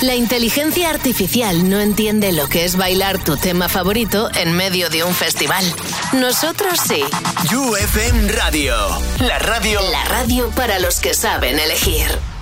La inteligencia artificial no entiende lo que es bailar tu tema favorito en medio de un festival. Nosotros sí. You FM Radio. La radio. La radio para los que saben elegir.